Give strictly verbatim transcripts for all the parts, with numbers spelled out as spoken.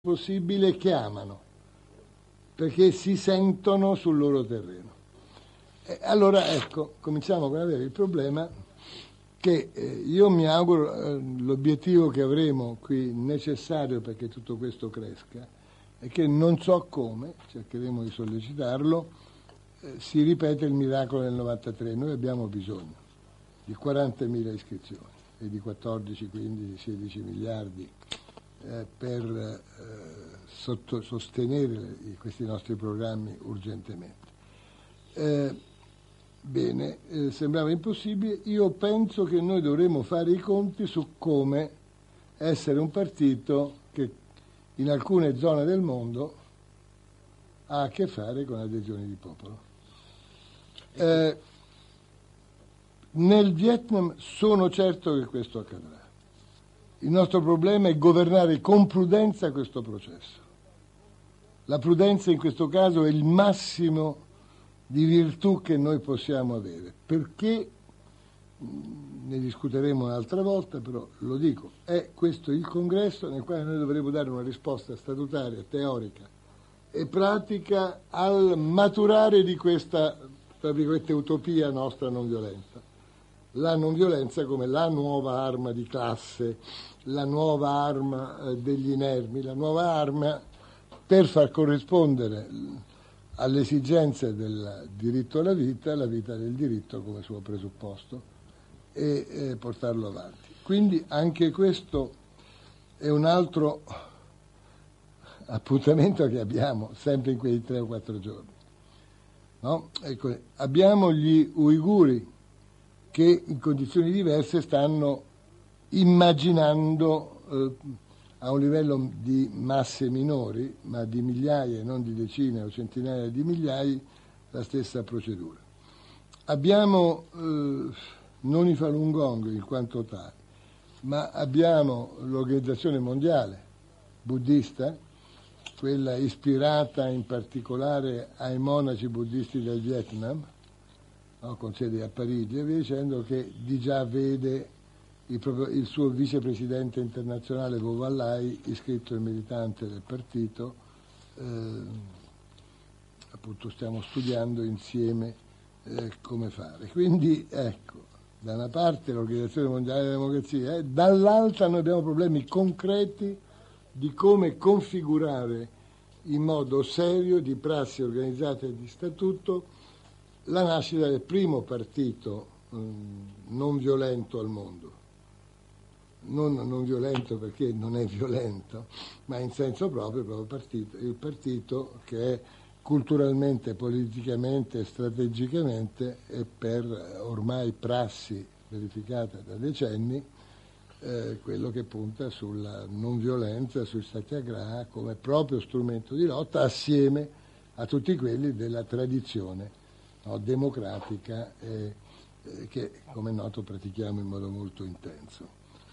possibile che amano, perché si sentono sul loro terreno. E allora ecco, cominciamo ad avere il problema che eh, io mi auguro eh, l'obiettivo che avremo qui necessario perché tutto questo cresca è che non so come, cercheremo di sollecitarlo, eh, si ripete il miracolo del novantatré. Noi abbiamo bisogno di quarantamila iscrizioni e di quattordici, quindici, sedici miliardi eh, per eh, sotto, sostenere questi nostri programmi urgentemente. Eh, Bene, eh, sembrava impossibile. Io penso che noi dovremmo fare i conti su come essere un partito che in alcune zone del mondo ha a che fare con adesioni di popolo. Eh, nel Vietnam sono certo che questo accadrà. Il nostro problema è governare con prudenza questo processo. La prudenza in questo caso è il massimo di virtù che noi possiamo avere, perché, ne discuteremo un'altra volta, però lo dico, è questo il congresso nel quale noi dovremo dare una risposta statutaria, teorica e pratica al maturare di questa, tra virgolette, utopia nostra non violenta. La non violenza come la nuova arma di classe, la nuova arma eh, degli inermi, la nuova arma per far corrispondere alle esigenze del diritto alla vita, la vita del diritto come suo presupposto e, e portarlo avanti. Quindi anche questo è un altro appuntamento che abbiamo sempre in quei tre o quattro giorni. No? Ecco, abbiamo gli uiguri che in condizioni diverse stanno immaginando eh, a un livello di masse minori, ma di migliaia, non di decine o centinaia di migliaia, la stessa procedura. Abbiamo eh, non i Falun Gong in quanto tali, ma abbiamo l'Organizzazione Mondiale buddista, quella ispirata in particolare ai monaci buddisti del Vietnam, no, con sede a Parigi, e via dicendo, che di già vede Il, proprio, il suo vicepresidente internazionale Vo Vallai, iscritto e militante del partito, eh, appunto stiamo studiando insieme eh, come fare. Quindi ecco, da una parte l'Organizzazione Mondiale della Democrazia, eh, dall'altra noi abbiamo problemi concreti di come configurare in modo serio, di prassi organizzata e di statuto, la nascita del primo partito eh, non violento al mondo. Non, non violento perché non è violento, ma in senso proprio, proprio partito, il partito che è culturalmente, politicamente, strategicamente e per ormai prassi verificata da decenni, eh, quello che punta sulla non violenza, sui satyagraha come proprio strumento di lotta assieme a tutti quelli della tradizione no, democratica eh, eh, che, come è noto, pratichiamo in modo molto intenso.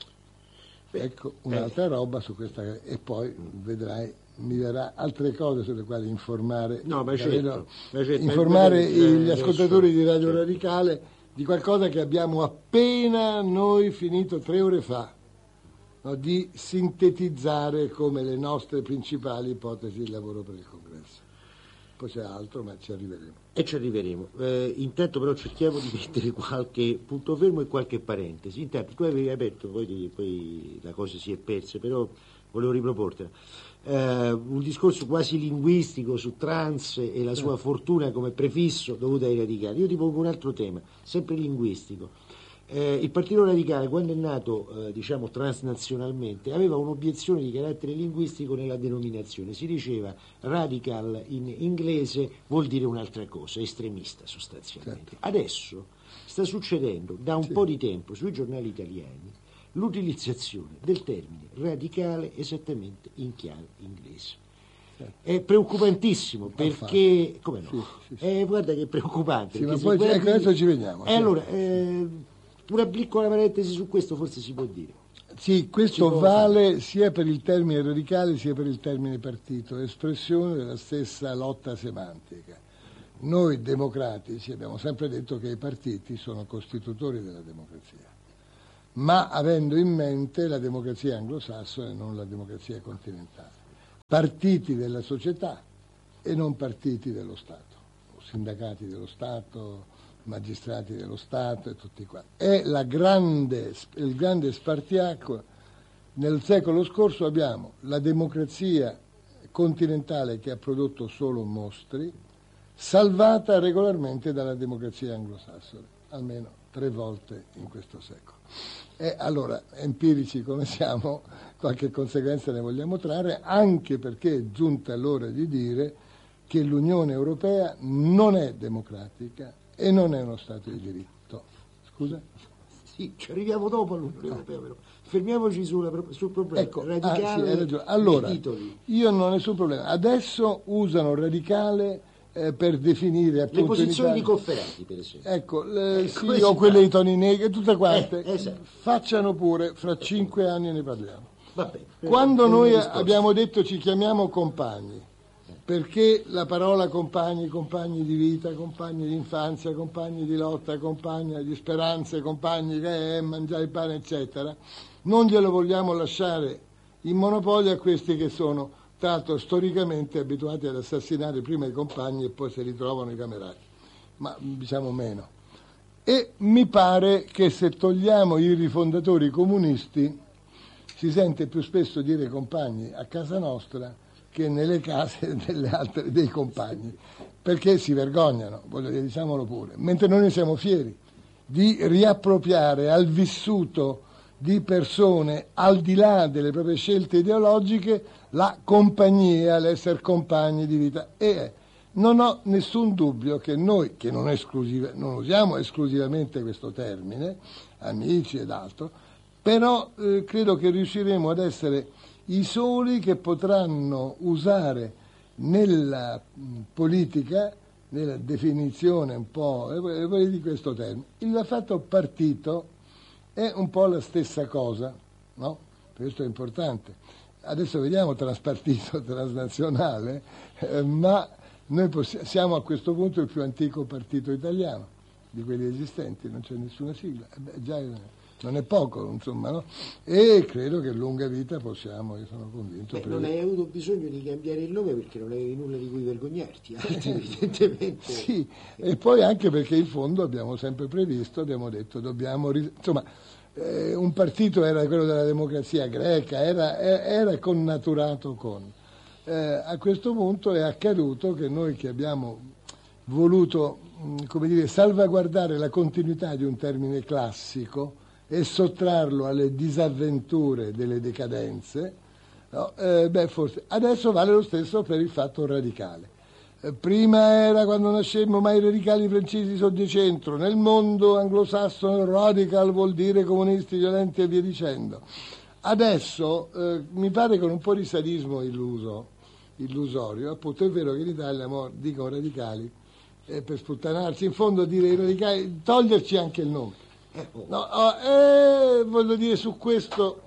Ecco, un'altra roba su questa, e poi vedrai, mi verrà altre cose sulle quali informare, no, ma certo, ma certo, informare ma gli ascoltatori di Radio certo. Radicale di qualcosa che abbiamo appena noi finito tre ore fa, no, di sintetizzare come le nostre principali ipotesi di lavoro per il congresso. Poi c'è altro, ma ci arriveremo. E ci arriveremo. Eh, intanto però cerchiamo di mettere qualche punto fermo e qualche parentesi. Intanto tu avevi aperto, poi, poi la cosa si è persa, però volevo riproportela. Eh, un discorso quasi linguistico su trans e la sua fortuna come prefisso dovuto ai radicali. Io ti pongo un altro tema, sempre linguistico. Eh, il Partito Radicale, quando è nato eh, diciamo transnazionalmente, aveva un'obiezione di carattere linguistico nella denominazione. Si diceva radical in inglese vuol dire un'altra cosa, estremista sostanzialmente. Certo. Adesso sta succedendo da un sì. po' di tempo sui giornali italiani l'utilizzazione del termine radicale esattamente in chiave inglese. Certo. È preoccupantissimo perché come no? Sì, sì, sì. Eh, guarda che è preoccupante. Sì, ma poi guardi... ecco, adesso ci vediamo. E sì. allora eh, una piccola parentesi su questo forse si può dire. Sì, questo vale fare. sia per il termine radicale sia per il termine partito, espressione della stessa lotta semantica. Noi democratici abbiamo sempre detto che i partiti sono costitutori della democrazia, ma avendo in mente la democrazia anglosassone e non la democrazia continentale. partiti della società e non partiti dello Stato, o sindacati dello Stato, magistrati dello Stato e tutti qua. È la grande, il grande spartiacque. Nel secolo scorso abbiamo la democrazia continentale che ha prodotto solo mostri, salvata regolarmente dalla democrazia anglosassone, almeno tre volte in questo secolo. E allora, empirici come siamo, qualche conseguenza ne vogliamo trarre, anche perché è giunta l'ora di dire che l'Unione Europea non è democratica e non è uno Stato di diritto. Scusa? Sì, ci arriviamo dopo all'Unione Europea, però. Fermiamoci sulla, sul problema ecco, radicale ah, sì, hai ragione. Allora, dei titoli. Io non ho nessun problema. Adesso usano radicale eh, per definire appunto le posizioni di Cofferati, per esempio. Ecco, le, eh, sì, o quelle di Toni Negri, tutte quante. Eh, esatto. Facciano pure, fra cinque anni ne parliamo. Va bene, Quando noi abbiamo detto ci chiamiamo compagni, perché la parola compagni, compagni di vita, compagni di infanzia, compagni di lotta, compagni di speranze, compagni che è mangiare il pane, eccetera, non glielo vogliamo lasciare in monopolio a questi che sono, tra l'altro, storicamente abituati ad assassinare prima i compagni e poi si ritrovano i camerati, ma diciamo meno. E mi pare che se togliamo i rifondatori comunisti si sente più spesso dire compagni a casa nostra che nelle case delle altre, dei compagni, perché si vergognano, voglio dire, diciamolo pure, mentre noi ne siamo fieri di riappropriare al vissuto di persone al di là delle proprie scelte ideologiche la compagnia, l'essere compagni di vita. E non ho nessun dubbio che noi, che non, esclusiva, non usiamo esclusivamente questo termine, amici ed altro, però eh, credo che riusciremo ad essere i soli che potranno usare nella mh, politica, nella definizione un po' eh, di questo termine. Il fatto partito è un po' la stessa cosa, no? Questo è importante. Adesso vediamo transpartito, transnazionale, eh, ma noi possiamo, siamo a questo punto il più antico partito italiano di quelli esistenti, non c'è nessuna sigla. Eh beh, già non è poco, insomma, no? E credo che lunga vita possiamo, io sono convinto. Beh, non hai avuto bisogno di cambiare il nome perché non avevi nulla di cui vergognarti, evidentemente. Sì, e poi anche perché in fondo abbiamo sempre previsto, abbiamo detto, dobbiamo, insomma, eh, un partito era quello della democrazia greca, era, era connaturato con. Eh, a questo punto è accaduto che noi che abbiamo voluto, mh, come dire, salvaguardare la continuità di un termine classico e sottrarlo alle disavventure delle decadenze, no? eh, beh, forse adesso vale lo stesso per il fatto radicale. Eh, prima era, quando nascemmo, ma i radicali francesi sono di centro, nel mondo anglosassone radical vuol dire comunisti violenti e via dicendo. Adesso eh, mi pare con un po' di sadismo illuso, illusorio, appunto è vero che in Italia mo, dicono radicali eh, per sputtanarci, in fondo dire i radicali, toglierci anche il nome. No, oh, eh, voglio dire su questo,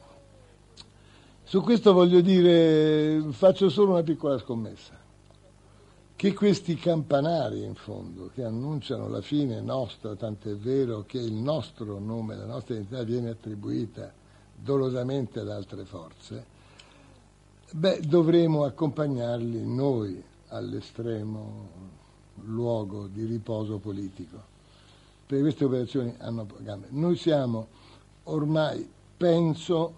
su questo voglio dire, faccio solo una piccola scommessa, che questi campanari in fondo che annunciano la fine nostra, tant'è vero che il nostro nome, la nostra identità viene attribuita dolosamente ad altre forze, beh, dovremo accompagnarli noi all'estremo luogo di riposo politico. Perché queste operazioni hanno gambe. Noi siamo ormai, penso,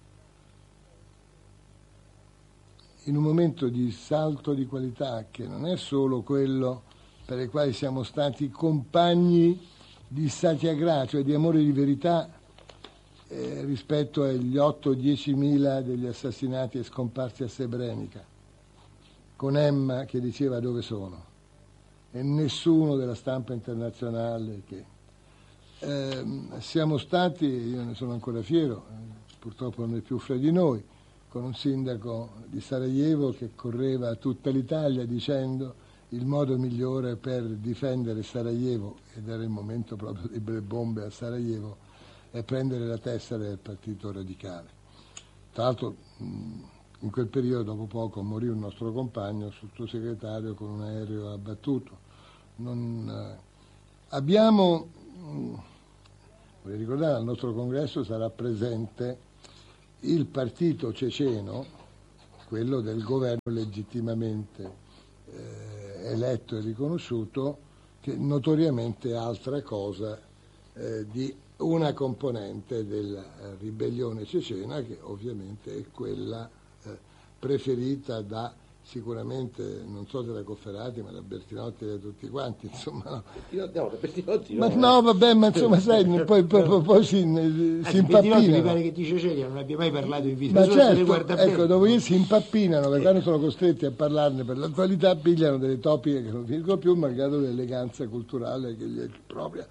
in un momento di salto di qualità che non è solo quello per il quale siamo stati compagni di satyagraha, cioè di amore di verità, eh, rispetto agli otto o diecimila degli assassinati e scomparsi a Srebrenica, con Emma che diceva dove sono. E nessuno della stampa internazionale che eh, siamo stati, io ne sono ancora fiero, eh, purtroppo non è più fra di noi, con un sindaco di Sarajevo che correva a tutta l'Italia dicendo il modo migliore per difendere Sarajevo, ed era il momento proprio delle bombe a Sarajevo, è prendere la tessera del partito radicale. Tra l'altro in quel periodo, dopo poco, morì un nostro compagno, sottosegretario, con un aereo abbattuto. Non, eh, abbiamo, mh, vorrei ricordare, al nostro congresso sarà presente il partito ceceno, quello del governo legittimamente eh, eletto e riconosciuto, che notoriamente è altra cosa eh, di una componente della ribellione cecena, che ovviamente è quella eh, preferita da sicuramente, non so se da Cofferati, ma da Bertinotti e da tutti quanti, insomma. No, no, da Bertinotti ma no, no, vabbè, ma insomma, sai, poi, poi, poi, poi si, si impappinano. Mi pare che di Cecilia non abbia mai parlato in vita ma sua, certo, se ne guarda ecco, bene. dopo che si impappinano, perché quando sono costretti a parlarne per l'attualità, pigliano delle topiche che non finiscono più, malgrado l'eleganza culturale che gli è propria.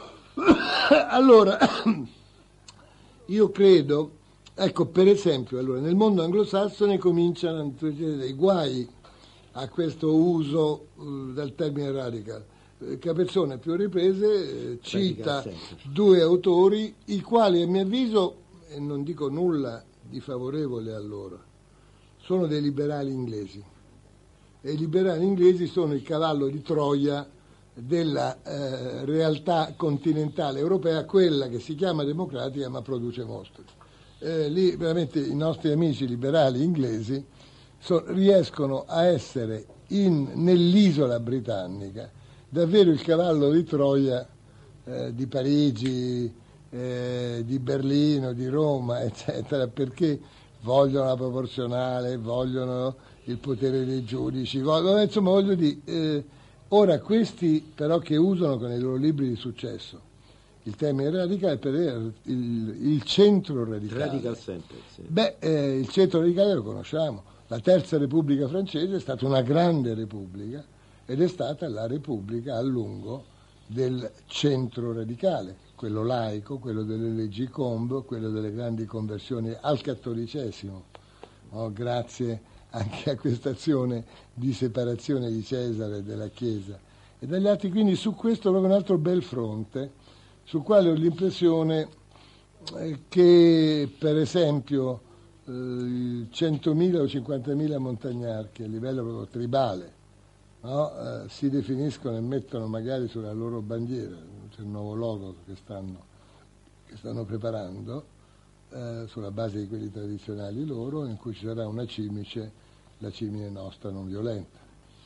Allora, io credo, ecco, per esempio, allora, nel mondo anglosassone cominciano a introducere dei guai a questo uso uh, del termine radical. Eh, Capezzone, a più riprese, eh, cita due autori, i quali, a mio avviso, e non dico nulla di favorevole a loro, sono dei liberali inglesi. E i liberali inglesi sono il cavallo di Troia della eh, realtà continentale europea, quella che si chiama democratica ma produce mostri. Eh, lì veramente i nostri amici liberali inglesi so, riescono a essere in, nell'isola britannica davvero il cavallo di Troia eh, di Parigi, eh, di Berlino, di Roma, eccetera, perché vogliono la proporzionale, vogliono il potere dei giudici, vogliono, insomma voglio dire, eh, ora questi però che usano con i loro libri di successo il termine radicale per il, il, il centro radicale. Radical center, sì. Beh, eh, il centro radicale lo conosciamo. La Terza Repubblica francese è stata una grande repubblica ed è stata la repubblica a lungo del centro radicale, quello laico, quello delle leggi Combes, quello delle grandi conversioni al cattolicesimo, no? Grazie anche a questa azione di separazione di Cesare della Chiesa e dagli altri. Quindi su questo proprio un altro bel fronte, sul quale ho l'impressione eh, che per esempio eh, centomila o cinquantamila montagnarchi a livello proprio tribale, no? eh, si definiscono e mettono magari sulla loro bandiera, c'è il nuovo logo che stanno, che stanno preparando, eh, sulla base di quelli tradizionali loro, in cui ci sarà una cimice, la cimine nostra non violenta.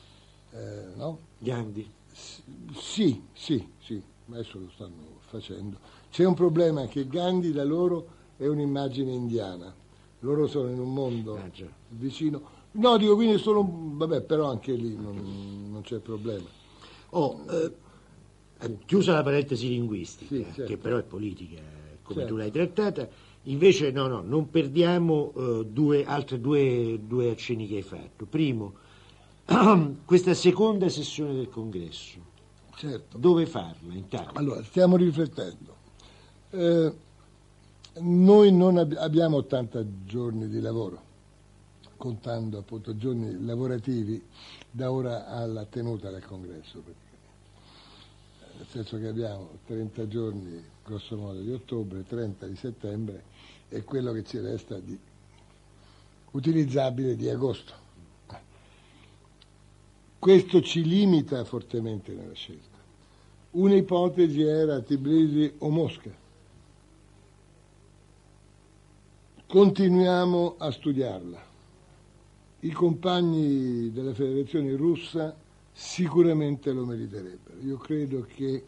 Eh, no? Gandhi. S- sì, sì, sì, adesso lo stanno facendo. C'è un problema, che Gandhi da loro è un'immagine indiana, loro sono in un mondo ah, vicino, no dico quindi solo, vabbè, però anche lì non, non c'è problema. Oh, eh, sì. Chiusa la parentesi linguistica, sì, certo. Che però è politica, come certo. tu l'hai trattata, invece no, no, non perdiamo uh, due, altre due, due accenni che hai fatto. Primo, questa seconda sessione del congresso. Certo. Dove farla intanto? Allora, stiamo riflettendo. Eh, noi non ab- abbiamo ottanta giorni di lavoro, contando appunto giorni lavorativi da ora alla tenuta del congresso, nel senso che abbiamo trenta giorni grosso modo di ottobre, trenta di settembre e quello che ci resta di utilizzabile di agosto. Questo ci limita fortemente nella scelta. Un'ipotesi era Tbilisi o Mosca. Continuiamo a studiarla. I compagni della Federazione Russa sicuramente lo meriterebbero. Io credo che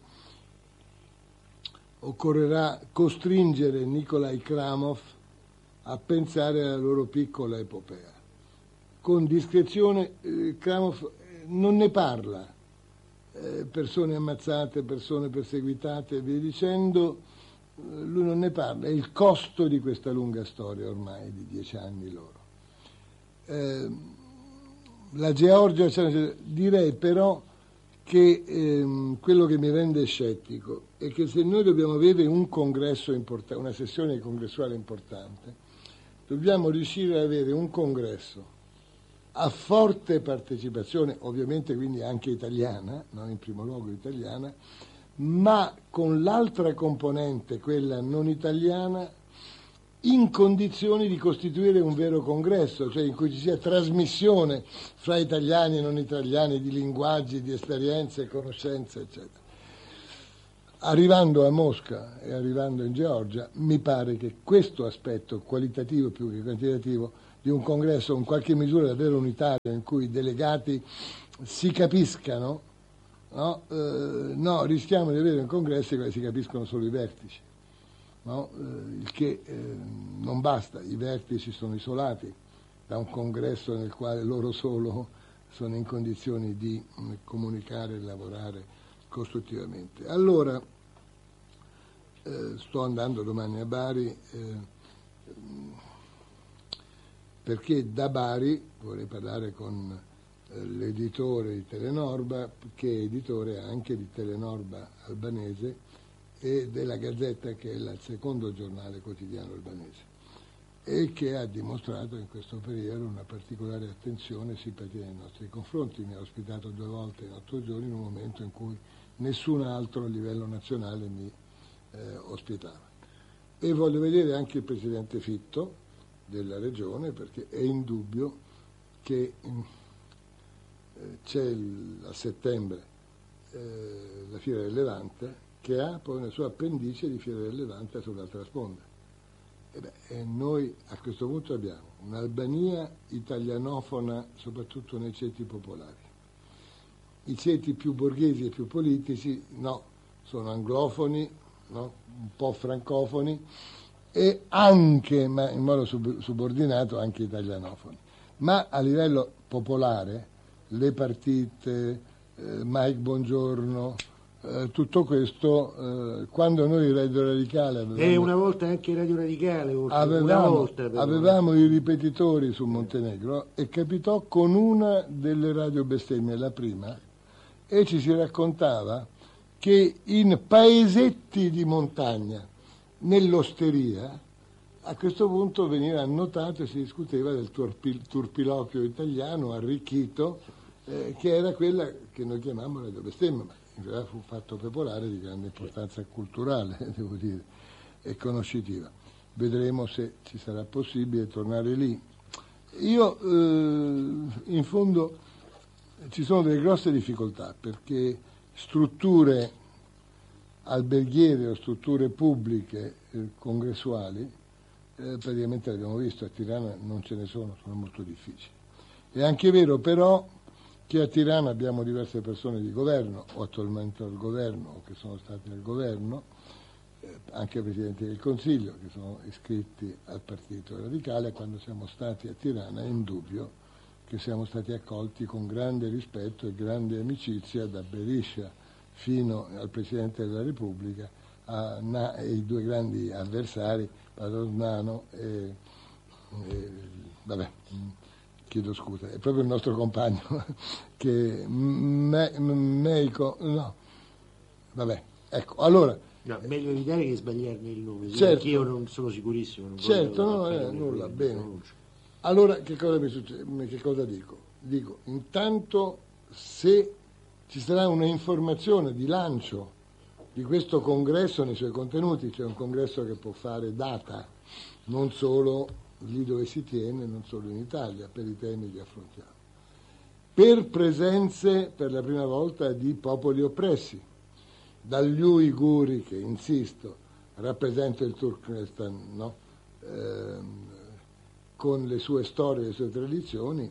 occorrerà costringere Nikolai Kramov a pensare alla loro piccola epopea. Con discrezione, eh, Kramov non ne parla. Eh, persone ammazzate, persone perseguitate e via dicendo, eh, lui non ne parla, è il costo di questa lunga storia ormai di dieci anni loro. Eh, la Georgia, cioè, direi però che ehm, quello che mi rende scettico è che se noi dobbiamo avere un congresso importante, una sessione congressuale importante, dobbiamo riuscire ad avere un congresso a forte partecipazione, ovviamente quindi anche italiana, no? In primo luogo italiana, ma con l'altra componente, quella non italiana, in condizioni di costituire un vero congresso, cioè in cui ci sia trasmissione fra italiani e non italiani di linguaggi, di esperienze, conoscenze, eccetera. Arrivando a Mosca e arrivando in Georgia, mi pare che questo aspetto qualitativo più che quantitativo di un congresso in qualche misura davvero unitario, in cui i delegati si capiscano, no, eh, no rischiamo di avere un congresso dove si capiscono solo i vertici, no? eh, il che eh, non basta, i vertici sono isolati da un congresso nel quale loro solo sono in condizioni di mh, comunicare e lavorare costruttivamente. Allora, eh, sto andando domani a Bari, eh, perché da Bari vorrei parlare con eh, l'editore di Telenorba, che è editore anche di Telenorba albanese e della Gazzetta, che è il secondo giornale quotidiano albanese, e che ha dimostrato in questo periodo una particolare attenzione e simpatia nei nostri confronti. Mi ha ospitato due volte in otto giorni, in un momento in cui nessun altro a livello nazionale mi eh, ospitava. E voglio vedere anche il Presidente Fitto della Regione, perché è indubbio che eh, c'è il, a settembre eh, la Fiera del Levante, che ha poi una sua appendice di Fiera del Levante sull'altra sponda. E, beh, e noi a questo punto abbiamo un'Albania italianofona, soprattutto nei ceti popolari. I ceti più borghesi e più politici no, sono anglofoni, no? Un po' francofoni, e anche, ma in modo sub- subordinato, anche italianofoni. Ma a livello popolare, le partite, eh, Mike Bongiorno, eh, tutto questo, eh, quando noi Radio Radicale avevamo, e una volta anche Radio Radicale, avevamo, una volta però, avevamo i ripetitori su Montenegro, e capitò con una delle radio bestemmie, la prima, e ci si raccontava che in paesetti di montagna, nell'osteria, a questo punto veniva annotato e si discuteva del turpil, turpiloquio italiano arricchito, eh, che era quella che noi chiamiamo radio bestemmia, ma in realtà fu un fatto popolare di grande importanza culturale, devo dire, e conoscitiva. Vedremo se ci sarà possibile tornare lì. Io, eh, in fondo, ci sono delle grosse difficoltà, perché strutture alberghiere o strutture pubbliche eh, congressuali, eh, praticamente l'abbiamo visto, a Tirana non ce ne sono, sono molto difficili. È anche vero però che a Tirana abbiamo diverse persone di governo, o attualmente al governo, o che sono stati al governo, eh, anche Presidenti del Consiglio, che sono iscritti al Partito Radicale. Quando siamo stati a Tirana è indubbio che siamo stati accolti con grande rispetto e grande amicizia, da Berisha fino al Presidente della Repubblica, a Na, e i due grandi avversari, Padovnano e, e vabbè, chiedo scusa, è proprio il nostro compagno che me, Meico, no, vabbè, ecco, allora. No, meglio evitare che sbagliarmi il nome, certo, perché io non sono sicurissimo. Non certo, no, eh, nulla, bene. Allora che cosa mi succede? Che cosa dico? Dico, intanto, se ci sarà una informazione di lancio di questo congresso nei suoi contenuti, c'è un congresso che può fare data, non solo lì dove si tiene, non solo in Italia, per i temi che affrontiamo, per presenze per la prima volta di popoli oppressi, dagli uiguri, che insisto rappresenta il Turkmenistan, no? eh, con le sue storie e le sue tradizioni,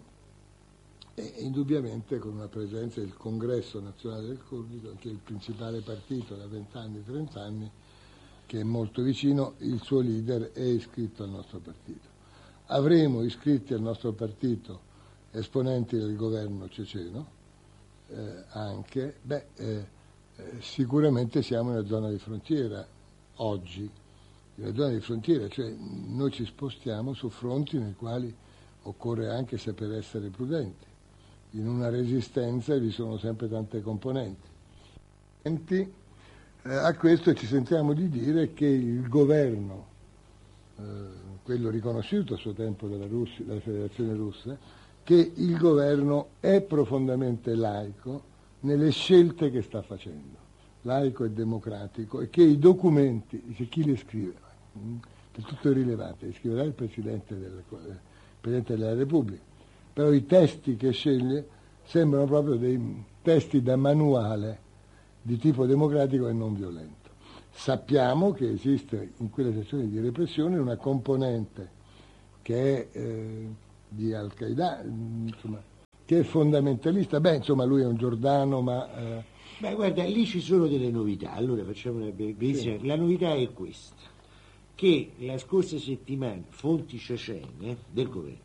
e indubbiamente con una presenza del Congresso Nazionale del Curdico, che è il principale partito da vent'anni, trent'anni, che è molto vicino, il suo leader è iscritto al nostro partito. Avremo iscritti al nostro partito esponenti del governo ceceno, eh, anche, beh, eh, eh, sicuramente siamo in una zona di frontiera oggi, in una zona di frontiera, cioè noi ci spostiamo su fronti nei quali occorre anche saper essere prudenti. In una resistenza vi sono sempre tante componenti. Eh, a questo ci sentiamo di dire che il governo, eh, quello riconosciuto a suo tempo dalla, Russia, dalla Federazione Russa, che il governo è profondamente laico nelle scelte che sta facendo, laico e democratico, e che i documenti, dice chi li scrive, è tutto irrilevante, li scriverà il Presidente, del, il Presidente della Repubblica, però i testi che sceglie sembrano proprio dei testi da manuale di tipo democratico e non violento. Sappiamo che esiste in quelle sezioni di repressione una componente che è eh, di Al-Qaeda, insomma, che è fondamentalista. Beh, insomma, lui è un giordano, ma... Eh... Beh, guarda, lì ci sono delle novità. Allora facciamo una brevissima. Sì. La novità è questa, che la scorsa settimana fonti cecene del governo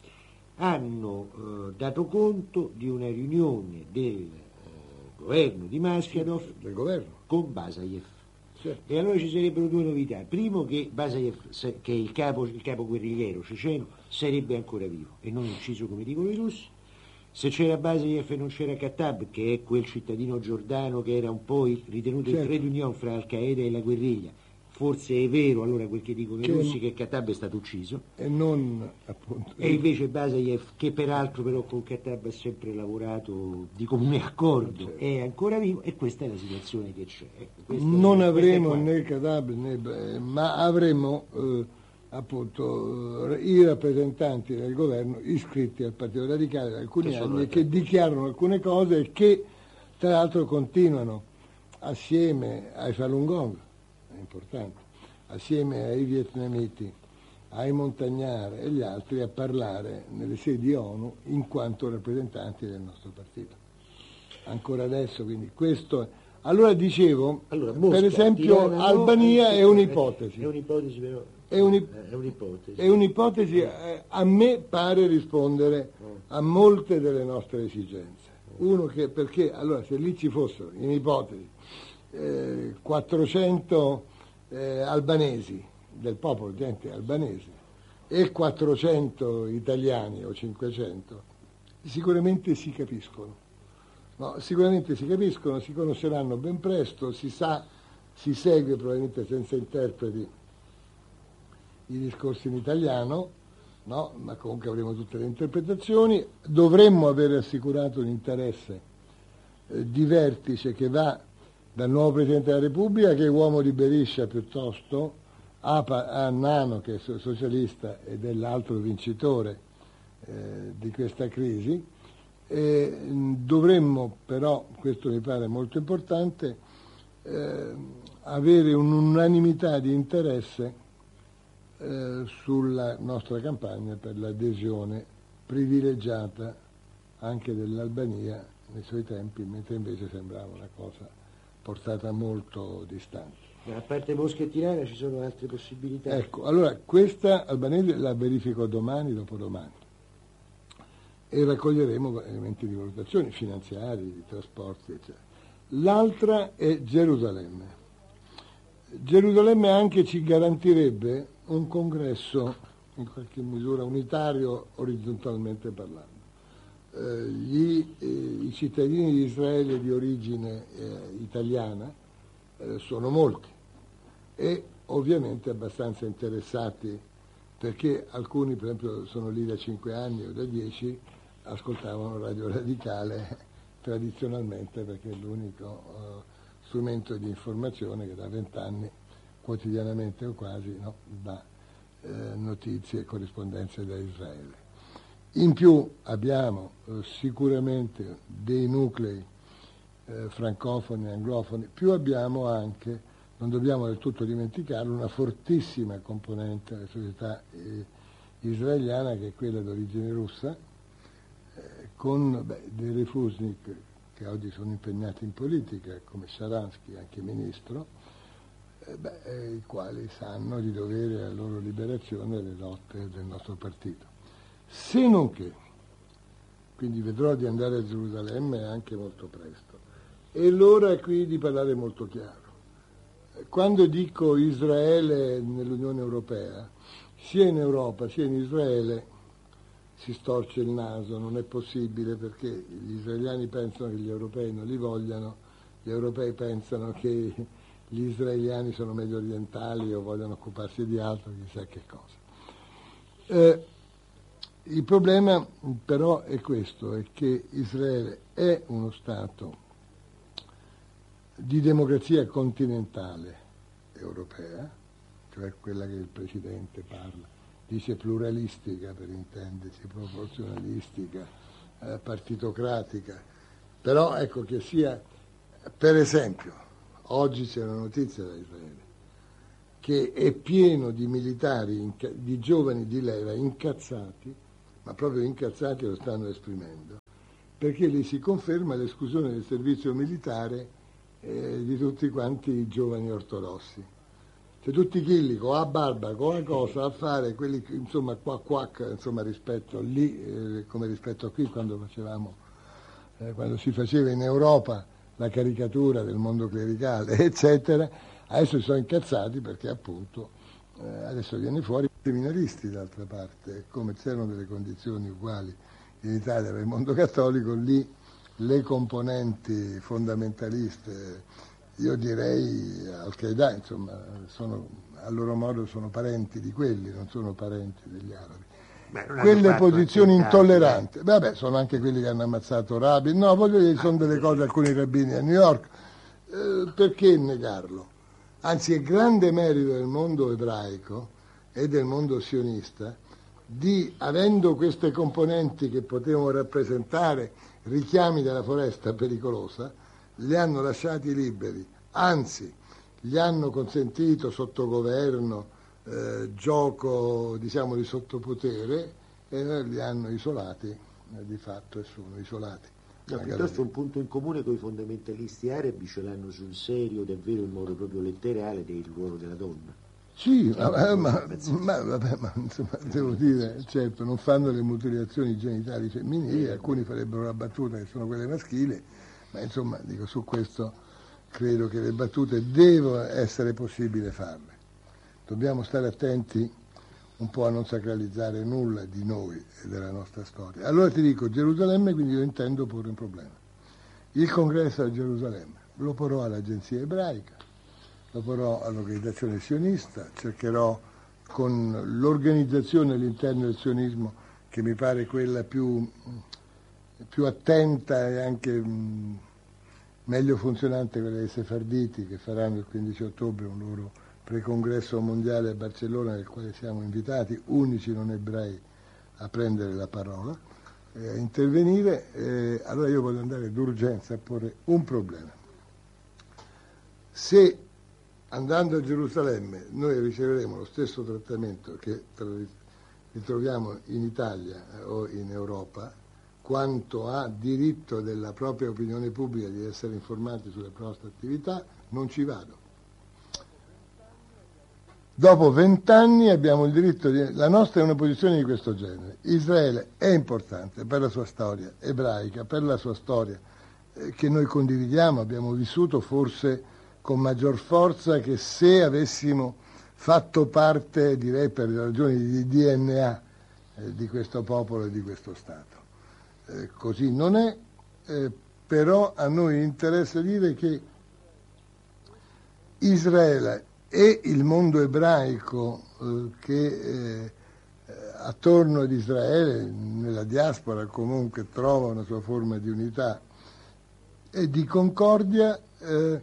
hanno eh, dato conto di una riunione del eh, governo di Maskhadov del governo. con Basajev. Certo. E allora ci sarebbero due novità. Primo, che Basajev, che è il capo, il capo guerrigliero ceceno, sarebbe ancora vivo e non ucciso come dicono i russi. Se c'era Basajev e non c'era Khattab, che è quel cittadino giordano che era un po' ritenuto certo. il trade union fra Al-Qaeda e la guerriglia, forse è vero allora quel che dicono che i russi, che Khattab è stato ucciso. E non appunto. E invece Basajev, che peraltro però con Khattab ha sempre lavorato di comune accordo, certo. è ancora vivo, e questa è la situazione che c'è. Ecco, non è, avremo né Khattab né, ma avremo eh, appunto eh, i rappresentanti del governo iscritti al Partito Radicale da alcuni che anni e che dichiarano alcune cose e che tra l'altro continuano assieme ai Falun Gong, è importante, assieme ai vietnamiti, ai montagnari e gli altri a parlare nelle sedi ONU in quanto rappresentanti del nostro partito. Ancora adesso, quindi questo è... Allora dicevo, allora, Mosca, per esempio Tirana, Albania no, è un'ipotesi. È un'ipotesi però. È, un'ip- è un'ipotesi. È un'ipotesi, eh, a me pare rispondere a molte delle nostre esigenze. Uno che, perché, allora, se lì ci fossero, in ipotesi, eh, quattrocento eh, albanesi, del popolo, gente albanese, e quattrocento italiani o cinquecento, sicuramente si capiscono. No, sicuramente si capiscono, si conosceranno ben presto, si sa, si segue probabilmente senza interpreti i discorsi in italiano, no? Ma comunque avremo tutte le interpretazioni. Dovremmo avere assicurato un interesse eh, di vertice che va dal nuovo Presidente della Repubblica, che è uomo di Beriscia piuttosto, a, a Nano, che è socialista ed è l'altro vincitore eh, di questa crisi. E dovremmo però, questo mi pare molto importante, eh, avere un'unanimità di interesse eh, sulla nostra campagna per l'adesione privilegiata anche dell'Albania nei suoi tempi, mentre invece sembrava una cosa portata molto distante. Ma a parte Mosca e Tirana ci sono altre possibilità? Ecco, allora questa albanese la verifico domani, dopodomani, e raccoglieremo elementi di valutazione finanziari, di trasporti, eccetera. L'altra è Gerusalemme. Gerusalemme anche ci garantirebbe un congresso in qualche misura unitario orizzontalmente parlando. Eh, gli, eh, I cittadini di Israele di origine eh, italiana eh, sono molti e ovviamente abbastanza interessati, perché alcuni per esempio sono lì da cinque anni o da dieci, ascoltavano Radio Radicale tradizionalmente, perché è l'unico uh, strumento di informazione che da vent'anni quotidianamente o quasi no, dà eh, notizie e corrispondenze da Israele. In più abbiamo uh, sicuramente dei nuclei eh, francofoni e anglofoni, più abbiamo anche, non dobbiamo del tutto dimenticarlo, una fortissima componente della società eh, israeliana, che è quella d'origine russa, con beh, dei refusnik che oggi sono impegnati in politica, come Sharansky, anche ministro, eh, beh, eh, i quali sanno di dovere alla loro liberazione le lotte del nostro partito. Se non che, quindi vedrò di andare a Gerusalemme anche molto presto, e l'ora è qui di parlare molto chiaro. Quando dico Israele nell'Unione Europea, sia in Europa sia in Israele, si storce il naso, non è possibile, perché gli israeliani pensano che gli europei non li vogliano, gli europei pensano che gli israeliani sono medio orientali o vogliono occuparsi di altro, chissà che cosa. Eh, il problema però è questo, è che Israele è uno Stato di democrazia continentale europea, cioè quella che il Presidente parla, dice pluralistica per intendersi, proporzionalistica, eh, partitocratica, però ecco che sia, per esempio, oggi c'è una notizia da Israele, che è pieno di militari, di giovani di leva incazzati, ma proprio incazzati lo stanno esprimendo, perché lì si conferma l'esclusione del servizio militare eh, di tutti quanti i giovani ortodossi. Cioè tutti quelli con la barba, con la cosa a fare, quelli insomma qua quac, insomma rispetto lì, eh, come rispetto a qui quando facevamo, eh, quando si faceva in Europa la caricatura del mondo clericale, eccetera, adesso si sono incazzati perché appunto eh, adesso viene fuori i seminaristi d'altra parte, come c'erano delle condizioni uguali in Italia per il mondo cattolico, lì le componenti fondamentaliste, io direi Al-Qaeda, insomma, sono, a loro modo sono parenti di quelli, non sono parenti degli arabi. Beh, quelle posizioni intolleranti, vabbè, sono anche quelli che hanno ammazzato Rabin, no, voglio dire, sono delle cose, alcuni rabbini a New York, eh, perché negarlo? Anzi, è grande merito del mondo ebraico e del mondo sionista di, avendo queste componenti che potevano rappresentare richiami della foresta pericolosa, li hanno lasciati liberi, anzi, gli hanno consentito sotto governo eh, gioco, diciamo, di sottopotere e li hanno isolati, eh, di fatto, e sono isolati. No, piuttosto un punto in comune con i fondamentalisti arabi ce l'hanno sul serio, davvero in modo proprio letterale, del ruolo della donna. Sì, ma, ma, ma, vabbè, ma insomma, devo dire, certo, non fanno le mutilazioni genitali femminili, alcuni farebbero la battuta che sono quelle maschili, ma insomma, dico, su questo credo che le battute devono essere possibile farle. Dobbiamo stare attenti un po' a non sacralizzare nulla di noi e della nostra storia. Allora ti dico, Gerusalemme, quindi io intendo porre un problema. Il congresso a Gerusalemme lo porrò all'agenzia ebraica, lo porrò all'organizzazione sionista, cercherò con l'organizzazione all'interno del sionismo, che mi pare quella più, più attenta e anche mh, meglio funzionante, quella dei sefarditi, che faranno il quindici ottobre un loro precongresso mondiale a Barcellona, nel quale siamo invitati, unici non ebrei, a prendere la parola, eh, a intervenire. Eh, allora io voglio andare d'urgenza a porre un problema. Se andando a Gerusalemme noi riceveremo lo stesso trattamento che ritroviamo in Italia o in Europa, quanto a diritto della propria opinione pubblica di essere informati sulle nostre attività, non ci vado. Dopo vent'anni abbiamo il diritto di... La nostra è una posizione di questo genere. Israele è importante per la sua storia ebraica, per la sua storia eh, che noi condividiamo, abbiamo vissuto forse con maggior forza che se avessimo fatto parte, direi per ragioni di D N A, eh, di questo popolo e di questo Stato. Eh, così non è, eh, però a noi interessa dire che Israele e il mondo ebraico eh, che eh, attorno ad Israele, nella diaspora comunque, trova una sua forma di unità e di concordia, eh,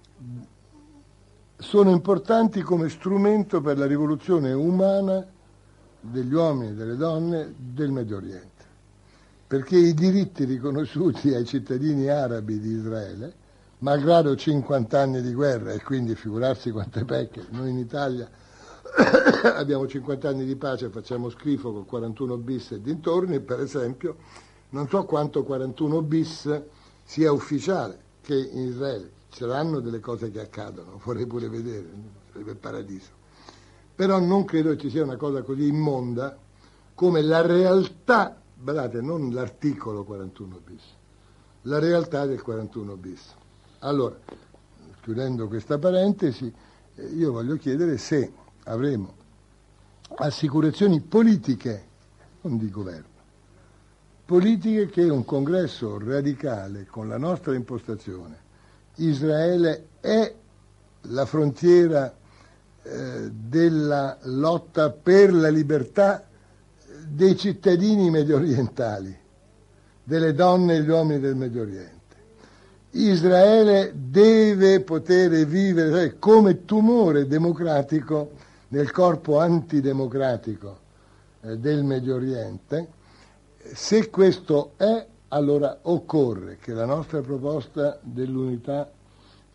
sono importanti come strumento per la rivoluzione umana degli uomini e delle donne del Medio Oriente, perché i diritti riconosciuti ai cittadini arabi di Israele, malgrado cinquanta anni di guerra, e quindi figurarsi quante pecche, noi in Italia abbiamo cinquanta anni di pace e facciamo schifo con quarantuno bis e dintorni, per esempio, non so quanto quarantuno bis sia ufficiale, che in Israele saranno delle cose che accadono, vorrei pure vedere, sarebbe il paradiso. Però non credo che ci sia una cosa così immonda come la realtà, guardate, non l'articolo quarantuno bis, la realtà del quarantuno bis. Allora, chiudendo questa parentesi, io voglio chiedere se avremo assicurazioni politiche, non di governo, politiche che un congresso radicale con la nostra impostazione, Israele è la frontiera eh, della lotta per la libertà dei cittadini mediorientali, delle donne e gli uomini del Medio Oriente. Israele deve poter vivere come tumore democratico nel corpo antidemocratico eh, del Medio Oriente. Se questo è, allora occorre che la nostra proposta dell'unità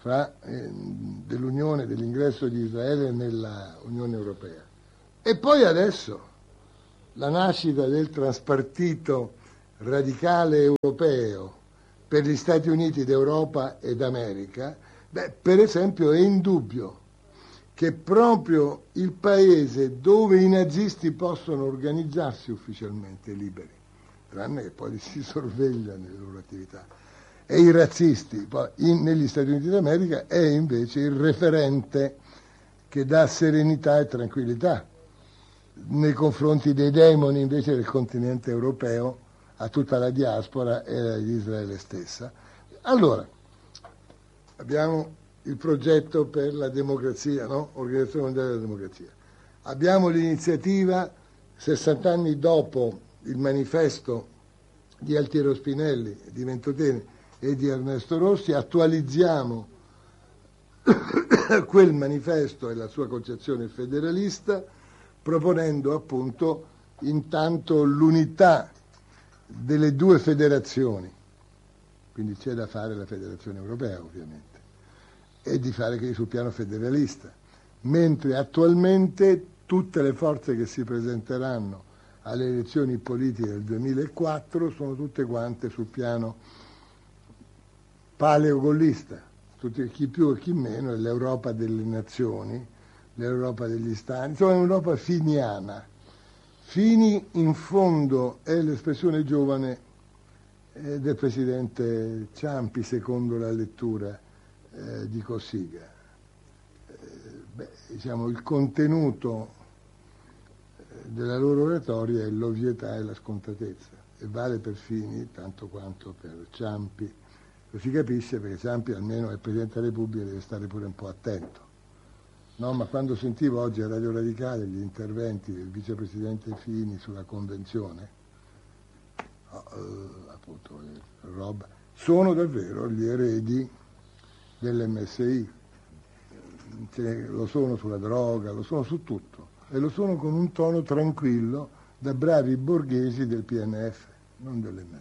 fra, eh, dell'unione, dell'ingresso di Israele nella Unione Europea. E poi adesso la nascita del transpartito radicale europeo per gli Stati Uniti d'Europa ed America, beh, per esempio è indubbio che proprio il paese dove i nazisti possono organizzarsi ufficialmente liberi, tranne che poi li si sorveglia nelle loro attività, e i razzisti poi in, negli Stati Uniti d'America è invece il referente che dà serenità e tranquillità nei confronti dei demoni invece del continente europeo, a tutta la diaspora e ad Israele stessa. Allora, abbiamo il progetto per la democrazia, no? Organizzazione Mondiale della Democrazia. Abbiamo l'iniziativa, sessanta anni dopo il manifesto di Altiero Spinelli, di Ventotene e di Ernesto Rossi, attualizziamo quel manifesto e la sua concezione federalista, proponendo appunto intanto l'unità delle due federazioni, quindi c'è da fare la federazione europea ovviamente, e di fare che sul piano federalista, mentre attualmente tutte le forze che si presenteranno alle elezioni politiche del duemilaquattro sono tutte quante sul piano paleogollista, tutti, chi più e chi meno, è l'Europa delle nazioni, l'Europa degli stati, insomma è un'Europa finiana. Fini in fondo è l'espressione giovane eh, del presidente Ciampi secondo la lettura eh, di Cossiga. Eh, beh, diciamo, il contenuto della loro oratoria è l'ovvietà e la scontatezza, e vale per Fini tanto quanto per Ciampi. Lo si capisce perché Ciampi almeno è Presidente della Repubblica, deve stare pure un po' attento. No, ma quando sentivo oggi a Radio Radicale gli interventi del vicepresidente Fini sulla convenzione, oh, eh, appunto, eh, roba, sono davvero gli eredi dell'M S I, cioè, lo sono sulla droga, lo sono su tutto, e lo sono con un tono tranquillo da bravi borghesi del P N F, non dell'M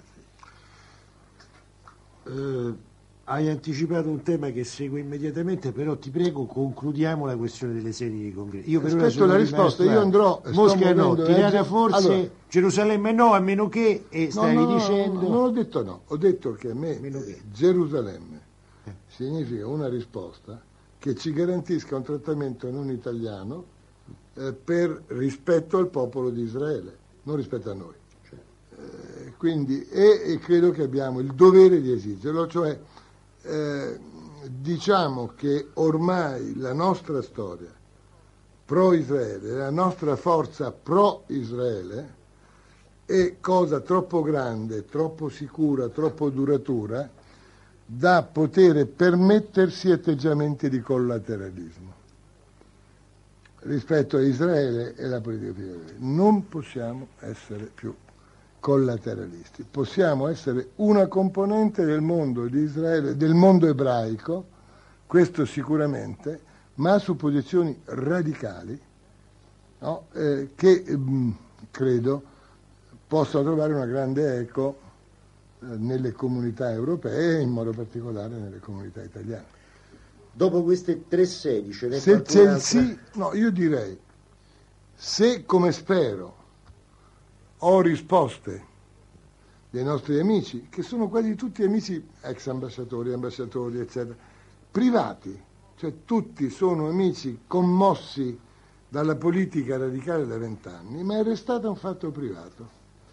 S I. Uh... Hai anticipato un tema che segue immediatamente, però ti prego concludiamo la questione delle sedi di congresso. Io per aspetto la risposta, io andrò, Mosca no, Tirana eh, forse, allora, Gerusalemme no, a meno che, e stavi no, no, dicendo... No, non ho detto no, ho detto che a me eh, Gerusalemme eh. significa una risposta che ci garantisca un trattamento non italiano eh, per rispetto al popolo di Israele, non rispetto a noi. Eh, quindi, e, e credo che abbiamo il dovere di esigerlo, cioè Eh, diciamo che ormai la nostra storia pro-Israele, la nostra forza pro-Israele è cosa troppo grande, troppo sicura, troppo duratura da poter permettersi atteggiamenti di collateralismo rispetto a Israele e la politica di Israele. Non possiamo essere più collateralisti, possiamo essere una componente del mondo di Israele, del mondo ebraico, questo sicuramente, ma su posizioni radicali, no? eh, che mh, credo possano trovare una grande eco eh, nelle comunità europee e in modo particolare nelle comunità italiane. Dopo queste tre sedi ce n'è se c'è il sì, no, io direi, se come spero ho risposte dei nostri amici, che sono quasi tutti amici, ex ambasciatori, ambasciatori, eccetera, privati, cioè tutti sono amici commossi dalla politica radicale da vent'anni, ma è restato un fatto privato.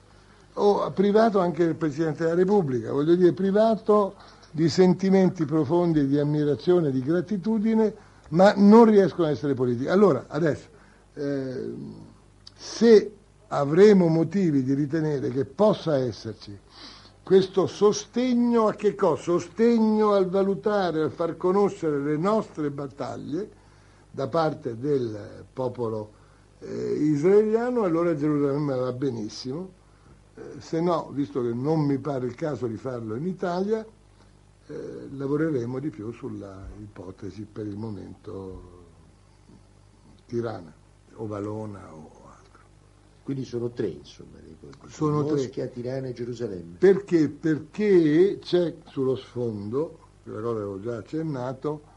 O privato anche del Presidente della Repubblica, voglio dire privato di sentimenti profondi di ammirazione, di gratitudine, ma non riescono ad essere politici. Allora, adesso, eh, se avremo motivi di ritenere che possa esserci questo sostegno a che cosa? Sostegno al valutare, al far conoscere le nostre battaglie da parte del popolo eh, israeliano, allora Gerusalemme va benissimo, eh, se no, visto che non mi pare il caso di farlo in Italia, eh, lavoreremo di più sulla ipotesi per il momento Tirana o Valona o quindi sono tre, insomma, sono Mosca, tre. Tirana e Gerusalemme. Perché? Perché c'è sullo sfondo, la cosa avevo già accennato,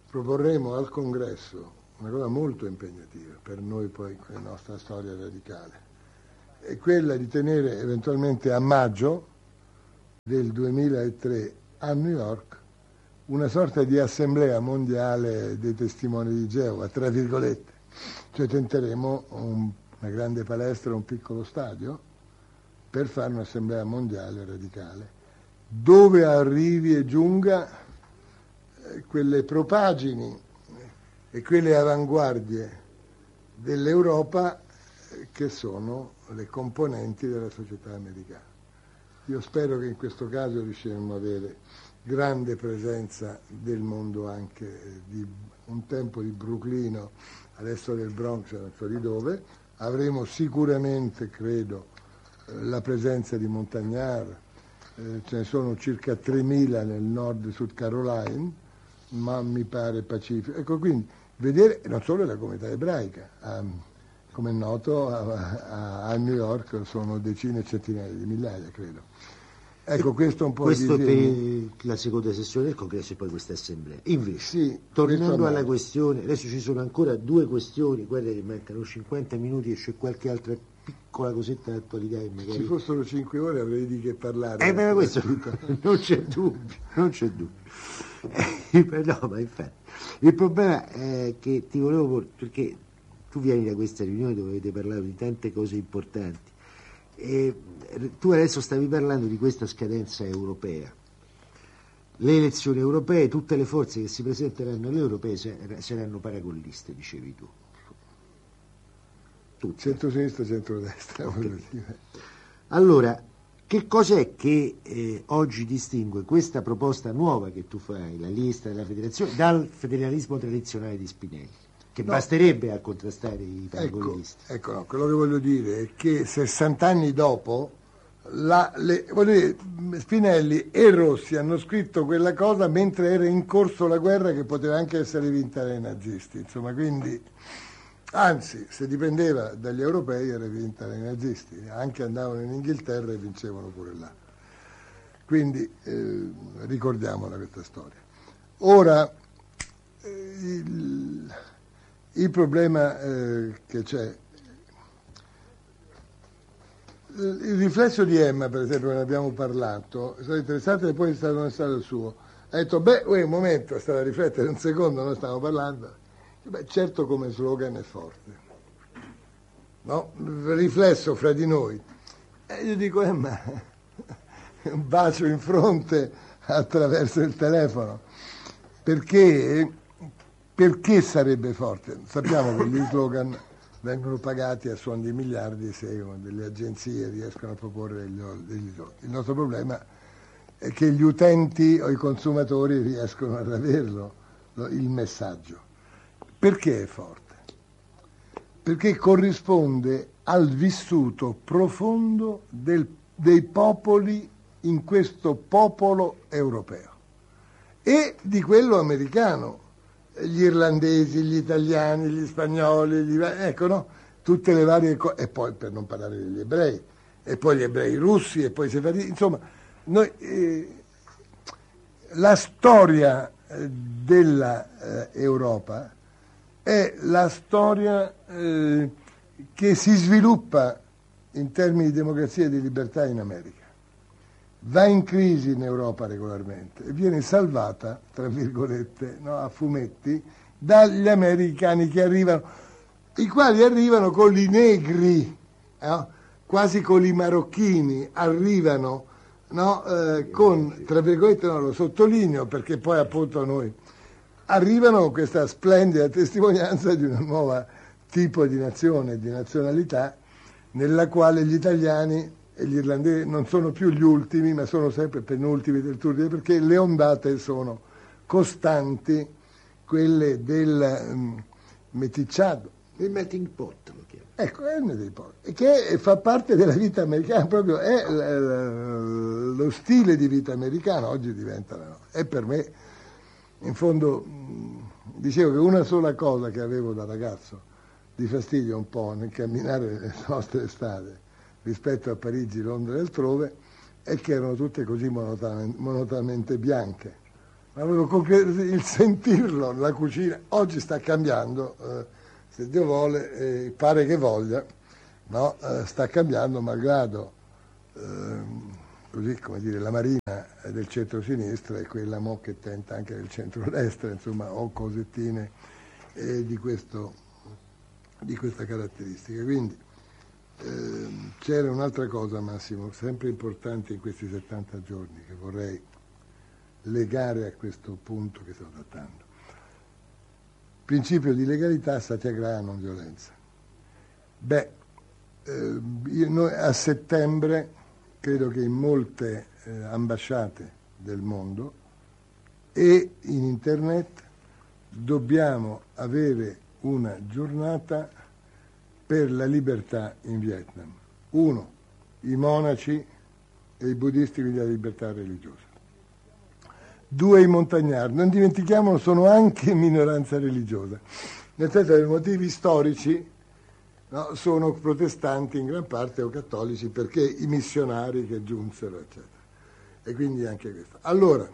proporremo al Congresso una cosa molto impegnativa per noi poi con la nostra storia radicale, è quella di tenere eventualmente a maggio del duemilatré a New York una sorta di assemblea mondiale dei testimoni di Geova, tra virgolette, cioè tenteremo un, una grande palestra, un piccolo stadio per fare un'assemblea mondiale radicale, dove arrivi e giunga eh, quelle propagini e quelle avanguardie dell'Europa eh, che sono le componenti della società americana. Io spero che in questo caso riusciremo ad avere grande presenza del mondo anche eh, di un tempo di Bruclino, adesso del Bronx, non so di dove. Avremo sicuramente, credo, eh, la presenza di Montagnard, eh, ce ne sono circa tremila nel nord di South Carolina, ma mi pare pacifico. Ecco, quindi vedere non solo la comunità ebraica, ah, come è noto a, a, a New York sono decine e centinaia di migliaia, credo. Ecco, questo è un po' questo di per la seconda sessione del Congresso e poi questa assemblea. Invece, sì, tornando alla questione, adesso ci sono ancora due questioni, guarda che mancano cinquanta minuti e c'è qualche altra piccola cosetta d'attualità che magari... Ci fossero cinque ore avrei di che parlare. Eh, ma questo non c'è dubbio, non c'è dubbio. Eh, no, ma infatti, il problema è che ti volevo porre, perché tu vieni da questa riunione dove avete parlato di tante cose importanti, e tu adesso stavi parlando di questa scadenza europea, le elezioni europee, tutte le forze che si presenteranno alle europee saranno paragolliste, dicevi tu. Tutte. Centro-sinistra, centro-destra. Okay. Allora, che cos'è che eh, oggi distingue questa proposta nuova che tu fai, la lista della federazione, dal federalismo tradizionale di Spinelli? Che no. Basterebbe a contrastare i paragonisti. Ecco, ecco no, quello che voglio dire è che sessanta anni dopo la, le, voglio dire, Spinelli e Rossi hanno scritto quella cosa mentre era in corso la guerra che poteva anche essere vinta dai nazisti, insomma, quindi anzi, se dipendeva dagli europei era vinta dai nazisti, anche andavano in Inghilterra e vincevano pure là. Quindi eh, ricordiamola questa storia. Ora eh, il, Il problema eh, che c'è, il riflesso di Emma, per esempio, ne abbiamo parlato, è stato interessante e poi è stato, è stato il suo. Ha detto, beh, uè, un momento, è stata a riflettere un secondo, noi stiamo parlando. Beh, certo come slogan è forte. No? Il riflesso fra di noi. E io dico, Emma, un bacio in fronte attraverso il telefono, perché... Perché sarebbe forte? Sappiamo che gli slogan vengono pagati a suon di miliardi se delle agenzie riescono a proporre degli, degli slogan. Il nostro problema è che gli utenti o i consumatori riescono ad averlo, il messaggio. Perché è forte? Perché corrisponde al vissuto profondo del, dei popoli in questo popolo europeo e di quello americano. Gli irlandesi, gli italiani, gli spagnoli, gli, ecco no, tutte le varie cose, e poi per non parlare degli ebrei, e poi gli ebrei russi, e poi i sefarditi, insomma, noi, eh, la storia eh, dell'Europa eh, è la storia eh, che si sviluppa in termini di democrazia e di libertà in America. Va in crisi in Europa regolarmente e viene salvata, tra virgolette, no, a fumetti, dagli americani che arrivano, i quali arrivano con i negri, no? Quasi con i marocchini, arrivano no, eh, con, tra virgolette, no, lo sottolineo perché poi appunto noi, arrivano con questa splendida testimonianza di una nuova tipo di nazione, di nazionalità, nella quale gli italiani e gli irlandesi non sono più gli ultimi, ma sono sempre penultimi del turno, perché le ondate sono costanti, quelle del um, meticciato. Il melting pot lo chiamo. Ecco, è uno dei pochi, che fa parte della vita americana, proprio è l- lo stile di vita americano, oggi diventa, no? E per me, in fondo, dicevo che una sola cosa che avevo da ragazzo di fastidio un po' nel camminare nelle nostre strade, rispetto a Parigi, Londra e altrove, è che erano tutte così monotonamente bianche. ma proprio il sentirlo, la cucina, oggi sta cambiando, eh, se Dio vuole, eh, pare che voglia, no? Eh, sta cambiando malgrado, eh, così come dire, la Marina del centro-sinistra e quella mo che tenta anche del centro-destra, insomma, ho cosettine eh, di, questo, di questa caratteristica. Quindi eh, c'era un'altra cosa, Massimo, sempre importante in questi settanta giorni, che vorrei legare a questo punto che sto trattando. Principio di legalità, satyagraha, non violenza. Beh, eh, io, noi a settembre credo che in molte eh, ambasciate del mondo e in internet dobbiamo avere una giornata per la libertà in Vietnam. Uno, i monaci e i buddisti, quindi la libertà religiosa. Due, i montagnardi, non dimentichiamolo, sono anche minoranza religiosa, nel senso che per motivi storici, no, sono protestanti in gran parte o cattolici perché i missionari che giunsero, eccetera. E quindi anche questo. Allora,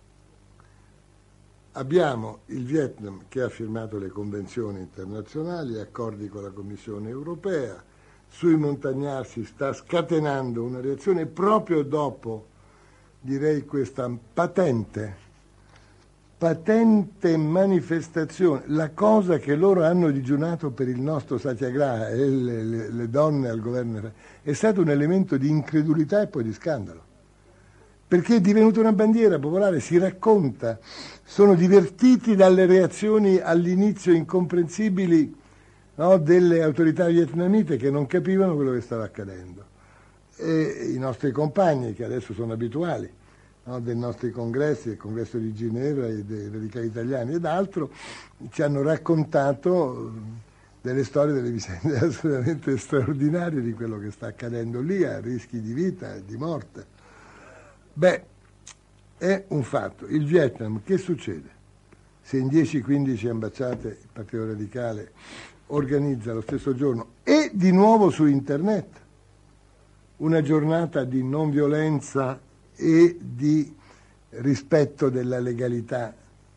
abbiamo il Vietnam che ha firmato le convenzioni internazionali, accordi con la Commissione europea, sui montagnardi si sta scatenando una reazione proprio dopo, direi, questa patente, patente manifestazione, la cosa che loro hanno digiunato per il nostro satyagraha e le, le, le donne al governo è stato un elemento di incredulità e poi di scandalo, perché è divenuta una bandiera popolare, si racconta, sono divertiti dalle reazioni all'inizio incomprensibili, no, delle autorità vietnamite che non capivano quello che stava accadendo. E i nostri compagni, che adesso sono abituali, no, dei nostri congressi, del congresso di Ginevra e dei radicali italiani ed altro, ci hanno raccontato delle storie, delle vicende assolutamente straordinarie di quello che sta accadendo lì, a rischi di vita e di morte. Beh, è un fatto. Il Vietnam, che succede? Se in dieci quindici ambasciate il Partito Radicale organizza lo stesso giorno e di nuovo su internet una giornata di non violenza e di rispetto della legalità